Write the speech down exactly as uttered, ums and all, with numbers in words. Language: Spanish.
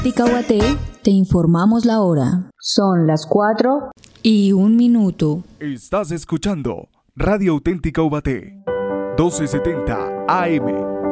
Tecauaté, te informamos la hora. Son las cuatro y un minuto. Estás escuchando Radio Auténtica Ubaté, doce setenta A M.